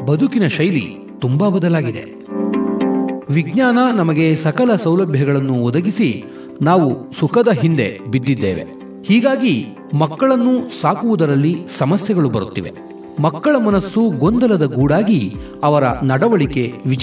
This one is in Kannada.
ಬದುಕಿನ ಶೈಲಿ ತುಂಬಾ ಬದಲಾಗಿದೆ. ವಿಜ್ಞಾನ ನಮಗೆ ಸಕಲ ಸೌಲಭ್ಯಗಳನ್ನು ಒದಗಿಸಿ ನಾವು ಸುಖದ ಹಿಂದೆ ಬಿದ್ದಿದ್ದೇವೆ. ಹೀಗಾಗಿ ಮಕ್ಕಳನ್ನು ಸಾಕುವುದರಲ್ಲಿ ಸಮಸ್ಯೆಗಳು ಬರುತ್ತಿವೆ. ಮಕ್ಕಳ ಮನಸ್ಸು ಗೊಂದಲದ ಗೂಡಾಗಿ ಅವರ ನಡವಳಿಕೆ